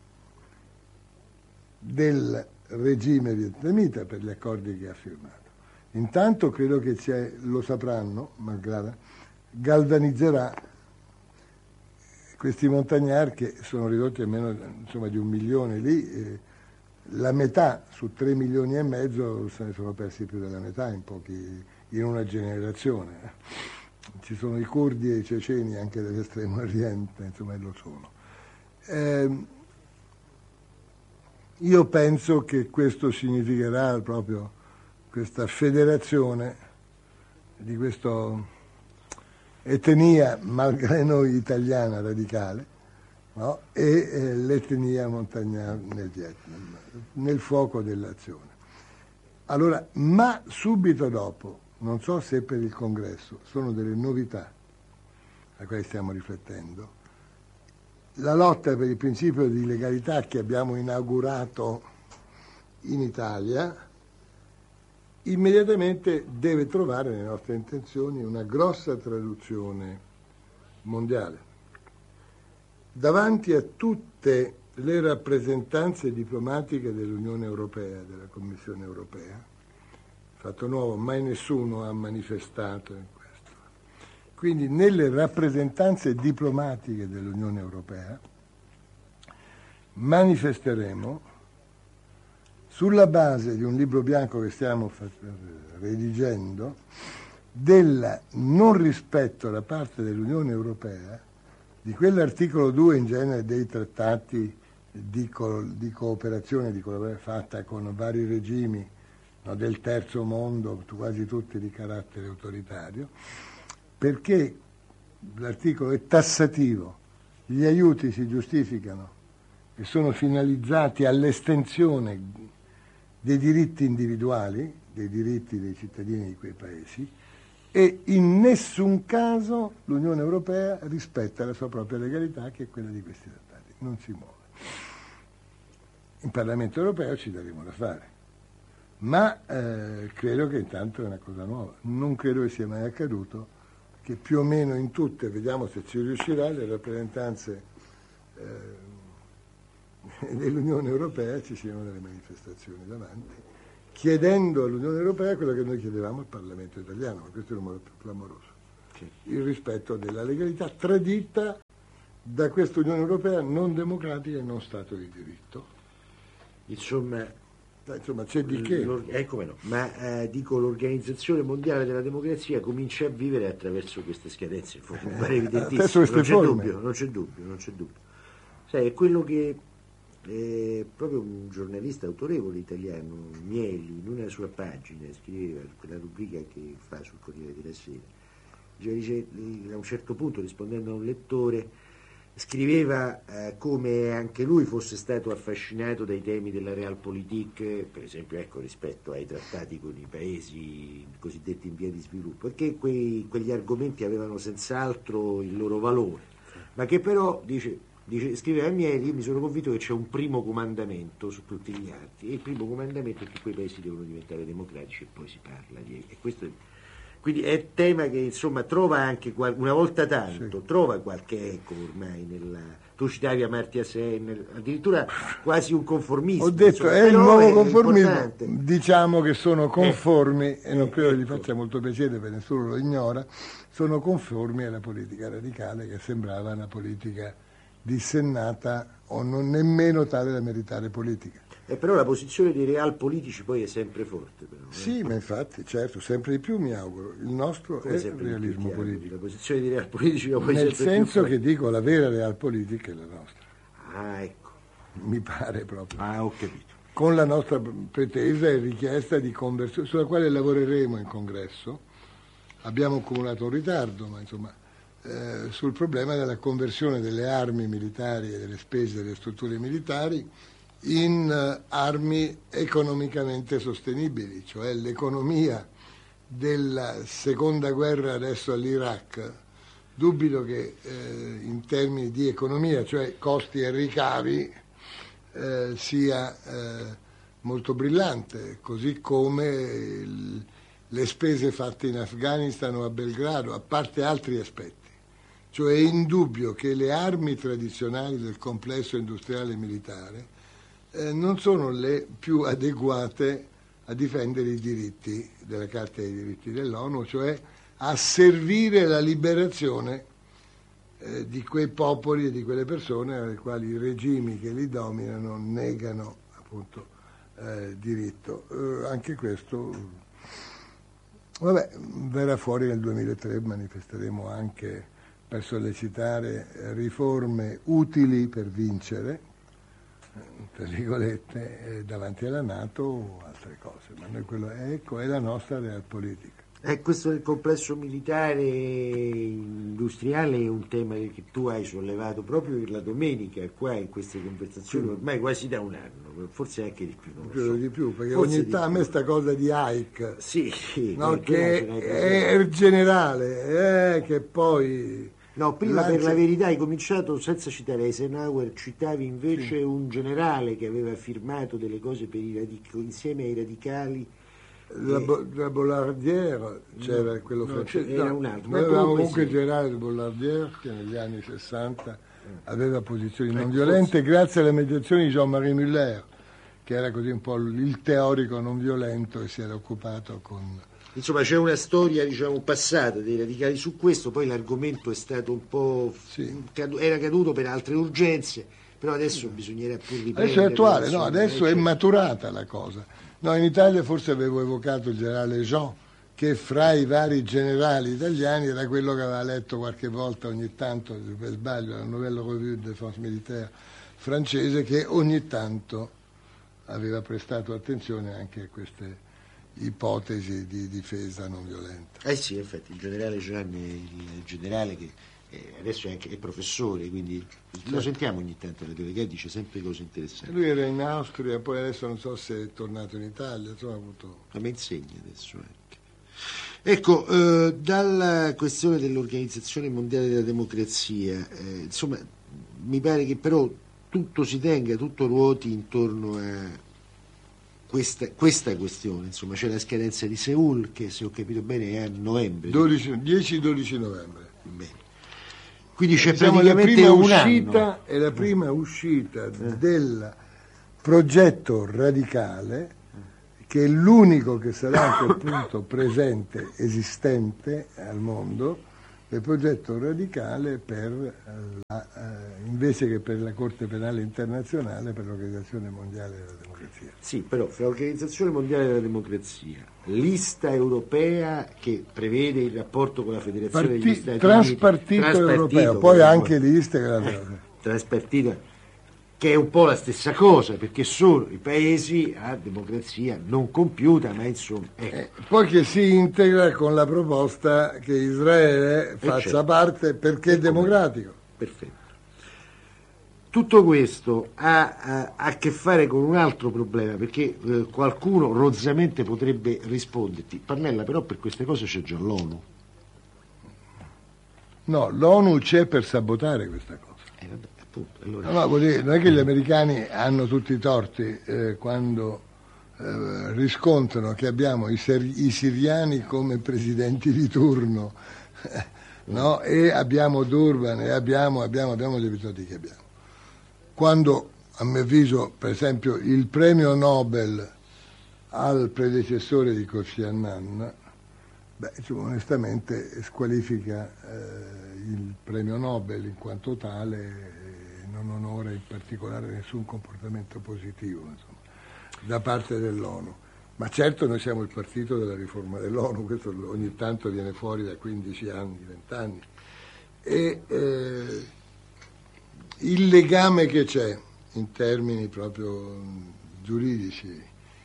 del regime vietnamita per gli accordi che ha firmato. Intanto credo che c'è, lo sapranno, malgrado, galvanizzerà questi montagnardi che sono ridotti a meno, insomma, di un milione lì, eh, la metà su tre milioni e mezzo se ne sono persi più della metà in pochi, in una generazione. Ci sono i curdi e i ceceni anche dell'estremo oriente, insomma, e lo sono. Eh, io penso che questo significherà proprio questa federazione di questa etnia, malgrado noi italiana radicale, no? e eh, l'etnia montagnarda nel Vietnam, nel fuoco dell'azione. Allora, ma subito dopo, non so se per il congresso, sono delle novità a cui stiamo riflettendo, la lotta per il principio di legalità che abbiamo inaugurato in Italia immediatamente deve trovare nelle nostre intenzioni una grossa traduzione mondiale. Davanti a tutte le rappresentanze diplomatiche dell'Unione Europea, della Commissione Europea, fatto nuovo, mai nessuno ha manifestato in questo. Quindi nelle rappresentanze diplomatiche dell'Unione Europea manifesteremo, sulla base di un libro bianco che stiamo redigendo, del non rispetto da parte dell'Unione Europea di quell'articolo due in genere dei trattati di, co- di cooperazione, di collaborazione fatta con vari regimi, no, del terzo mondo, quasi tutti di carattere autoritario, perché l'articolo è tassativo, gli aiuti si giustificano e sono finalizzati all'estensione dei diritti individuali, dei diritti dei cittadini di quei paesi, e in nessun caso l'Unione Europea rispetta la sua propria legalità, che è quella di questi trattati, non si muove. In Parlamento Europeo ci daremo da fare, ma eh, credo che intanto è una cosa nuova, non credo che sia mai accaduto che più o meno in tutte, vediamo se ci riuscirà, le rappresentanze eh, dell'Unione Europea ci siano delle manifestazioni davanti, chiedendo all'Unione Europea quello che noi chiedevamo al Parlamento italiano, ma questo è il modo più clamoroso, il rispetto della legalità tradita da questa Unione Europea non democratica e non Stato di diritto. Insomma, Insomma c'è di che. Eh, come no, ma eh, dico l'Organizzazione Mondiale della Democrazia comincia a vivere attraverso queste scadenze, mi pare evidentissimo, non c'è dubbio, non c'è dubbio, non c'è dubbio. Sai, è quello che eh, proprio un giornalista autorevole italiano, Mieli, in una sua pagina scriveva, quella rubrica che fa sul Corriere della Sera, dice, a un certo punto rispondendo a un lettore, scriveva eh, come anche lui fosse stato affascinato dai temi della realpolitik, per esempio ecco, rispetto ai trattati con i paesi cosiddetti in via di sviluppo, perché quei, quegli argomenti avevano senz'altro il loro valore, ma che però, dice, dice, scriveva Mieli, io mi sono convinto che c'è un primo comandamento su tutti gli altri, e il primo comandamento è che quei paesi devono diventare democratici e poi si parla di... E questo è, quindi è un tema che insomma trova anche una volta tanto, sì. trova qualche eco ormai nella. Tu citavi Amartya Sen, addirittura quasi un conformismo. Ho detto insomma, è il nuovo conformismo, importante. Diciamo che sono conformi, eh, e non credo ecco. gli faccia molto piacere perché nessuno lo ignora, sono conformi alla politica radicale che sembrava una politica dissennata o non nemmeno tale da meritare politica. Eh, però la posizione dei real politici poi è sempre forte. Però, eh? Sì, ma infatti, certo, sempre di più mi auguro. Il nostro Come è il realismo più, politico. La posizione dei real politici la Nel senso che dico, la vera real politica è la nostra. Ah, ecco. Mi pare proprio. Ah, ho capito. Con la nostra pretesa e richiesta di conversione, sulla quale lavoreremo in congresso. Abbiamo accumulato un ritardo, ma insomma, eh, sul problema della conversione delle armi militari e delle spese delle strutture militari in uh, armi economicamente sostenibili, cioè l'economia della seconda guerra adesso all'Iraq, dubito che eh, in termini di economia, cioè costi e ricavi, eh, sia eh, molto brillante, così come il, le spese fatte in Afghanistan o a Belgrado, a parte altri aspetti. Cioè è indubbio che le armi tradizionali del complesso industriale militare Eh, non sono le più adeguate a difendere i diritti della Carta dei diritti dell'ONU, cioè a servire la liberazione eh, di quei popoli e di quelle persone alle quali i regimi che li dominano negano appunto eh, diritto. Eh, anche questo, vabbè, verrà fuori nel duemilatré, manifesteremo anche per sollecitare riforme utili per vincere, tra virgolette, eh, davanti alla NATO o altre cose, ma noi quello è, ecco, è la nostra realpolitica. Eh, questo del complesso militare industriale è un tema che tu hai sollevato proprio la domenica qua in queste conversazioni, ormai quasi da un anno, forse anche di più. Non Credo so. di più, perché Forse ogni tanto a me sta cosa di Ike, sì, sì, no, che è, è generale, eh, che poi... No, prima Lancia... per la verità hai cominciato senza citare Eisenhower, citavi invece sì. un generale che aveva firmato delle cose per i radic- insieme ai radicali. La, e... bo- la Bollardière, c'era no, quello no, francese. Era no, un altro. Noi avevamo comunque il generale Bollardière che negli anni sessanta eh. aveva posizioni non violente, grazie alla mediazione di Jean-Marie Muller, che era così un po' il teorico non violento e si era occupato con... Insomma c'è una storia, diciamo, passata dei radicali su questo, poi l'argomento è stato un po' sì. cadu- era caduto per altre urgenze, però adesso bisognerà pur riprendere. Adesso è attuale, insomma, no, adesso è maturata la cosa. No, in Italia forse avevo evocato il generale Jean, che fra i vari generali italiani era quello che aveva letto qualche volta ogni tanto, per sbaglio, la Nouvelle Revue de Défense Militaire francese, che ogni tanto aveva prestato attenzione anche a queste ipotesi di difesa non violenta. Eh sì, infatti il generale Gianni è il generale che eh, adesso è anche è professore, quindi certo. Lo sentiamo ogni tanto, che dice sempre cose interessanti. Lui era in Austria, poi adesso non so se è tornato in Italia, insomma ha avuto... Ma mi insegna adesso anche. Ecco, eh, dalla questione dell'Organizzazione Mondiale della Democrazia, eh, insomma, mi pare che però tutto si tenga, tutto ruoti intorno a Questa, questa questione, insomma, c'è la scadenza di Seul che, se ho capito bene, è a novembre. dieci dodici novembre. Bene. Quindi c'è diciamo, praticamente la prima un uscita, anno. è la prima uscita del progetto radicale, che è l'unico che sarà a quel punto presente, esistente al mondo, il progetto radicale per la, eh, invece che per la Corte Penale Internazionale, per l'Organizzazione Mondiale della Democrazia. Sì, però fra l'Organizzazione Mondiale della Democrazia, lista europea che prevede il rapporto con la Federazione Parti- degli Stati traspartito Uniti, europeo, poi anche liste che la... eh, traspartito, che è un po' la stessa cosa, perché sono i paesi a democrazia non compiuta, ma insomma... Ecco. Eh, poi che si integra con la proposta che Israele faccia certo. parte perché è democratico. Perfetto. Tutto questo ha, ha, ha a che fare con un altro problema, perché eh, qualcuno rozzamente potrebbe risponderti: Pannella, però per queste cose c'è già l'ONU. No, l'ONU c'è per sabotare questa cosa. Eh, vabbè, appunto, allora... No, no, vuol dire, non è che gli americani hanno tutti i torti eh, quando eh, riscontrano che abbiamo i, ser- i siriani come presidenti di turno, no? E abbiamo Durban e abbiamo, abbiamo, abbiamo gli episodi che abbiamo. Quando, a mio avviso, per esempio, il premio Nobel al predecessore di Kofi Annan, beh, insomma, onestamente squalifica eh, il premio Nobel in quanto tale e non onora in particolare nessun comportamento positivo, insomma, da parte dell'ONU. Ma certo noi siamo il partito della riforma dell'ONU, questo ogni tanto viene fuori da quindici anni, venti anni. E, eh, il legame che c'è in termini proprio giuridici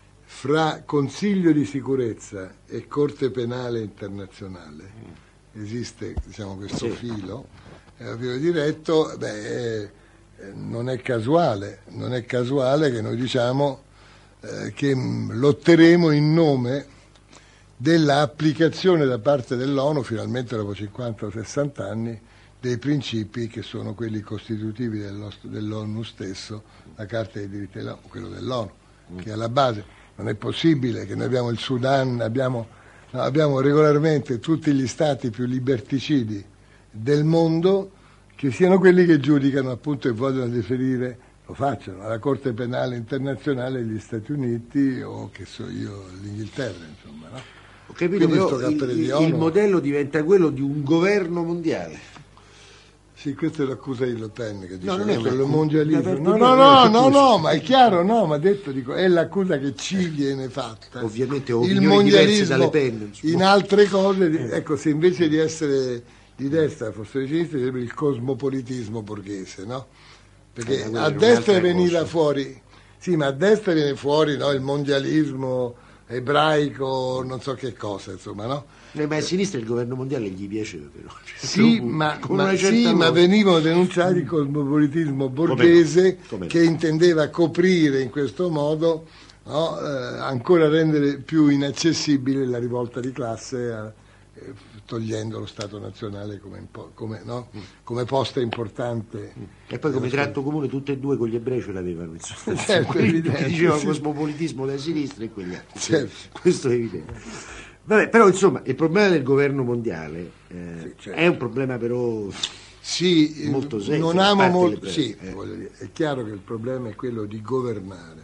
fra Consiglio di sicurezza e Corte Penale Internazionale, esiste, diciamo, questo sì. filo, è un filo diretto, beh, eh, non è casuale, non è casuale che noi diciamo eh, che mh, lotteremo in nome dell'applicazione da parte dell'ONU, finalmente dopo cinquanta o sessanta anni, dei principi che sono quelli costitutivi dello, dell'ONU stesso, la Carta dei diritti dell'ONU, quello dell'ONU, che è alla base. Non è possibile che noi abbiamo il Sudan, abbiamo, no, abbiamo regolarmente tutti gli stati più liberticidi del mondo che siano quelli che giudicano appunto e vogliono deferire, lo facciano, alla Corte Penale Internazionale gli Stati Uniti o che so io l'Inghilterra, insomma, no? Ho capito, Quindi però sto il, di il, ONU, il modello diventa quello di un governo mondiale. Sì, questa è l'accusa di Le Pen che dice No, non è il una- mondialismo. una- No, no, no, no, una- no, ma è chiaro, no, ma detto, dico, è l'accusa che ci viene fatta. Ovviamente Il opinioni diverse dalle mondialismo Pen. insomma. in altre cose, di- ecco, se invece di essere di destra fosse di sinistra, sarebbe il cosmopolitismo borghese, no? Perché Eh, quella a è destra un'altra veniva cosa. fuori, sì, ma a destra viene fuori, no, il mondialismo ebraico, non so che cosa, insomma, no? Eh, ma a sinistra il governo mondiale gli piaceva, però. Cioè, Sì, con- ma, con ma, una certa sì, ma logica. venivano denunciati il cosmopolitismo borghese Come no? Come no? che intendeva coprire in questo modo, no, eh, ancora rendere più inaccessibile la rivolta di classe, eh, togliendo lo Stato nazionale come, impo- come, no, come posta importante. E poi come tratto comune tutte e due con gli ebrei ce l'avevano, insomma. Certo, Quelli evidente, che diceva sì. cosmopolitismo da sinistra e quegli altri. Certo. Questo è evidente. Vabbè, però insomma il problema del governo mondiale eh, Sì, certo. è un problema però Sì, eh, molto serio. non a amo parte molto, le- sì, eh. voglio dire, è chiaro che il problema è quello di governare,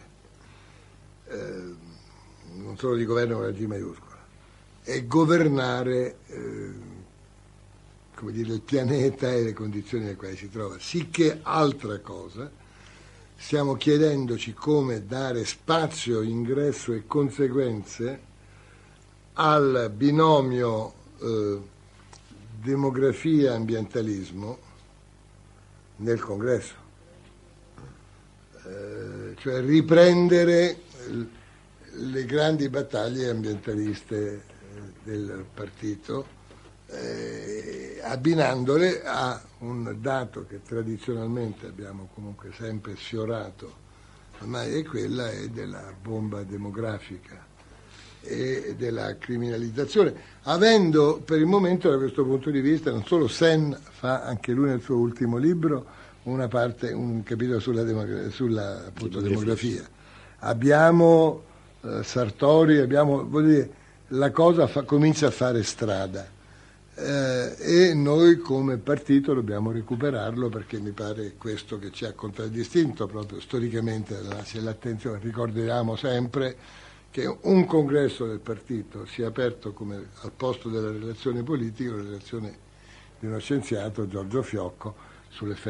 eh, non solo di governo con la G maiuscola, è governare eh, come dire, il pianeta e le condizioni nelle quali si trova, sicché altra cosa, stiamo chiedendoci come dare spazio, ingresso e conseguenze al binomio eh, demografia-ambientalismo nel Congresso, eh, cioè riprendere l- le grandi battaglie ambientaliste eh, del partito, eh, abbinandole a un dato che tradizionalmente abbiamo comunque sempre sfiorato, ormai è quella è della bomba demografica e della criminalizzazione, avendo per il momento da questo punto di vista, non solo Sen fa anche lui nel suo ultimo libro una parte, un capitolo sulla, demogra- sulla appunto, demografia, abbiamo eh, Sartori, abbiamo, voglio dire, la cosa fa, comincia a fare strada. eh, e noi come partito dobbiamo recuperarlo, perché mi pare questo che ci ha contraddistinto proprio storicamente, se l'attenzione, ricordiamo sempre che un congresso del partito sia aperto come al posto della relazione politica, la relazione di uno scienziato, Giorgio Fiocco, sull'effetto